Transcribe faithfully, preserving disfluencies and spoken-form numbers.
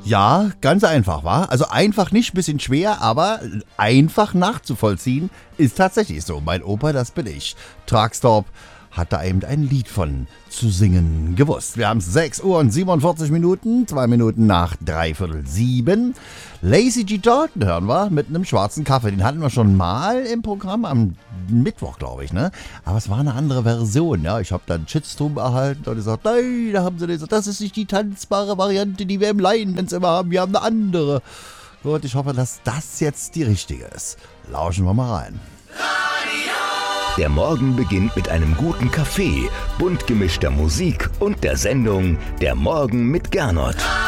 Ja, ganz einfach, wa? Also einfach nicht, bisschen schwer, aber einfach nachzuvollziehen ist tatsächlich so. Mein Opa, das bin ich. Truckstop hat da eben ein Lied von zu singen gewusst. Wir haben sechs Uhr und siebenundvierzig Minuten, zwei Minuten nach dreiviertel sieben. Lazy G. Dalton hören wir mit einem schwarzen Kaffee. Den hatten wir schon mal im Programm am Mittwoch, glaube ich, ne? Aber es war eine andere Version, ja. Ich habe dann Shitstorm erhalten und gesagt, nein, da haben sie gesagt, das ist nicht die tanzbare Variante, die wir im Line-Dance immer haben. Wir haben eine andere. Gut, ich hoffe, dass das jetzt die richtige ist. Lauschen wir mal rein. Der Morgen beginnt mit einem guten Kaffee, bunt gemischter Musik und der Sendung Der Morgen mit Gernot.